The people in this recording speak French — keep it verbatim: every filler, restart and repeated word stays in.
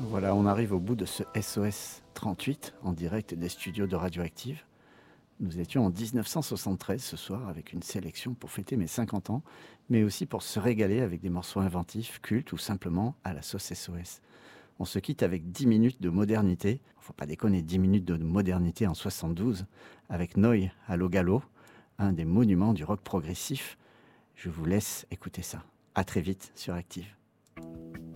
Voilà, on arrive au bout de ce S O S trente-huit en direct des studios de Radioactive. Nous étions en dix-neuf cent soixante-treize ce soir avec une sélection pour fêter mes cinquante ans, mais aussi pour se régaler avec des morceaux inventifs, cultes ou simplement à la sauce S O S. On se quitte avec dix minutes de modernité. Faut pas déconner, dix minutes de modernité en soixante-douze avec Noy Allo Gallo, un des monuments du rock progressif. Je vous laisse écouter ça. À très vite sur Active.